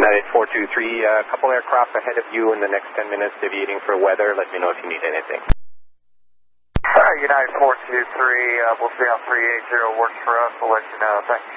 United 423, a couple aircraft ahead of you in the next 10 minutes deviating for weather. Let me know if you need anything. United 423, we'll see how 380 works for us. We'll let you know. Thanks.